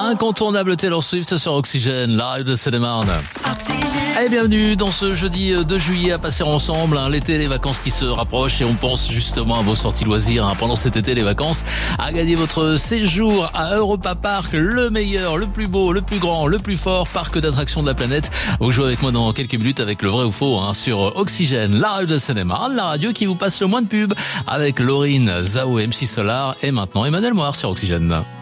L'incontournable Taylor Swift sur Oxygène, la radio de Seine-et-Marne. Et bienvenue dans ce jeudi 2 juillet à passer ensemble, l'été, les vacances qui se rapprochent et on pense justement à vos sorties loisirs pendant cet été, les vacances, à gagner votre séjour à Europa Park, le meilleur, le plus beau, le plus grand, le plus fort parc d'attractions de la planète. Vous jouez avec moi dans quelques minutes avec le vrai ou faux sur Oxygène, la radio de Seine-et-Marne, la radio qui vous passe le moins de pub avec Laurine, Zao, MC Solar et maintenant Emmanuel Moir sur Oxygène.